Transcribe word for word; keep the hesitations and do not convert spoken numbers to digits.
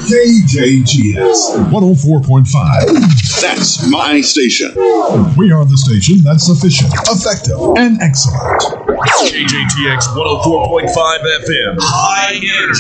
K J G S one oh four point five. That's my station. We are the station that's efficient, effective, and excellent. K J T X one oh four point five F M. High energy.